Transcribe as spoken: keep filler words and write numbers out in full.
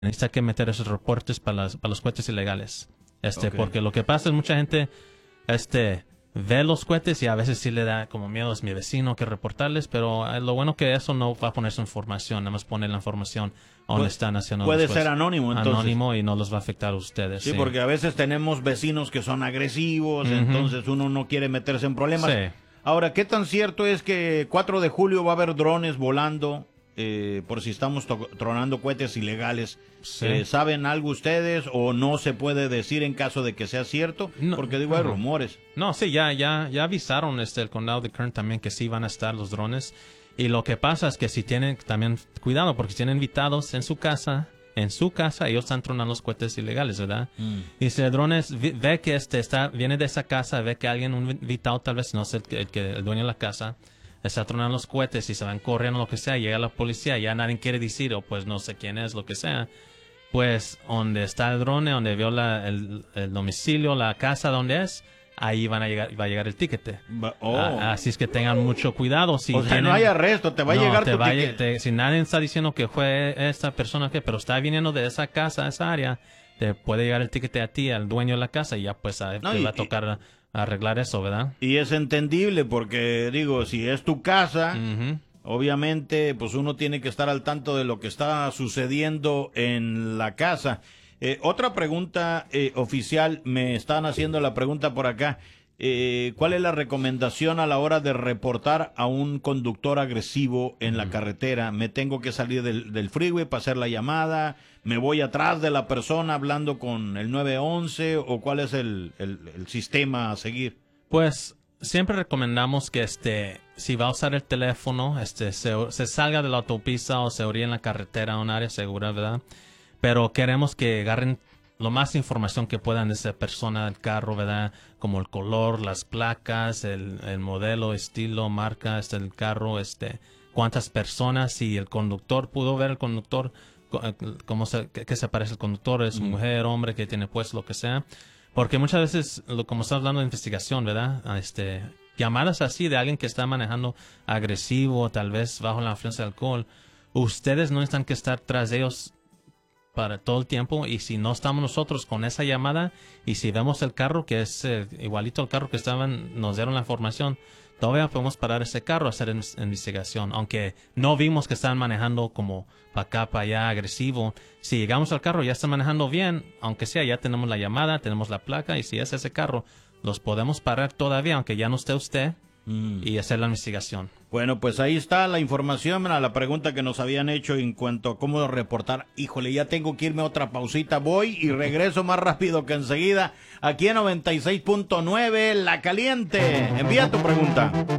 necesita que meter esos reportes para, las, para los cohetes ilegales. Este, Okay. Porque lo que pasa es mucha gente este, ve los cohetes y a veces sí le da como miedo a mi vecino que reportarles, pero eh, lo bueno que eso no va a poner su información, nada más pone la información donde Pu están haciendo Puede los cohetes. ser anónimo, entonces. Anónimo y no los va a afectar a ustedes. Sí, Sí, porque a veces tenemos vecinos que son agresivos, Ujú. entonces uno no quiere meterse en problemas. Sí. Ahora, ¿qué tan cierto es que cuatro de julio va a haber drones volando eh, por si estamos tronando cohetes ilegales? Sí. Eh, ¿Saben algo ustedes o no se puede decir en caso de que sea cierto? No, Porque digo, hay ajá. rumores. No, sí, ya, ya, ya avisaron este, el condado de Kern también que sí van a estar los drones. Y lo que pasa es que si tienen también cuidado, porque si tienen invitados en su casa, en su casa, ellos están tronando los cohetes ilegales, ¿verdad? Mm. Y si el drone es, ve que este está, viene de esa casa, ve que alguien, un invitado tal vez, no sé, el, el, el, el dueño de la casa, está tronando los cohetes y se van corriendo, lo que sea, llega la policía, ya nadie quiere decir, o pues no sé quién es, lo que sea. Pues donde está el drone, donde vio la, el, el domicilio, la casa donde es, ahí van a llegar, va a llegar el tiquete. Oh. Ah, así es que tengan mucho cuidado. Si o sea, tienen, no hay arresto, te va no, a llegar te tu va tiquete. A, te, si nadie está diciendo que fue esta persona, que, pero está viniendo de esa casa, esa área, te puede llegar el tiquete a ti, al dueño de la casa, y ya pues a, no, te y, va a tocar y, arreglar eso, ¿verdad? Y es entendible porque, digo, si es tu casa... Uh-huh. Obviamente, pues uno tiene que estar al tanto de lo que está sucediendo en la casa. Eh, otra pregunta eh, oficial, me están haciendo la pregunta por acá. Eh, ¿Cuál es la recomendación a la hora de reportar a un conductor agresivo en la carretera? ¿Me tengo que salir del, del freeway para hacer la llamada? ¿Me voy atrás de la persona hablando con el nueve once? ¿O cuál es el, el, el sistema a seguir? Pues... siempre recomendamos que este, si va a usar el teléfono, este, se, se salga de la autopista o se orille en la carretera a un área segura, ¿verdad? Pero queremos que agarren lo más información que puedan de esa persona del carro, ¿verdad? Como el color, las placas, el, el modelo, estilo, marca, este, el carro, este, cuántas personas, si el conductor pudo ver el conductor, cómo se, qué se parece el conductor, es mujer, hombre, que tiene puesto, lo que sea. Porque muchas veces, como estás hablando de investigación, ¿verdad? Este, llamadas así de alguien que está manejando agresivo, tal vez bajo la influencia de alcohol, ustedes no necesitan que estar tras de ellos para todo el tiempo. Y si no estamos nosotros con esa llamada, y si vemos el carro, que es eh, igualito al carro que estaban, nos dieron la información, todavía podemos parar ese carro a hacer in investigación. Aunque no vimos que estaban manejando como para acá, para allá, agresivo. Si llegamos al carro, ya están manejando bien. Aunque sea, ya tenemos la llamada, tenemos la placa. Y si es ese carro, los podemos parar todavía, aunque ya no esté usted, mm. y hacer la investigación. Bueno, pues ahí está la información, a la pregunta que nos habían hecho en cuanto a cómo reportar. Híjole, ya tengo que irme a otra pausita. Voy y regreso más rápido que enseguida. Aquí en noventa y seis punto nueve, La Caliente. Envía tu pregunta.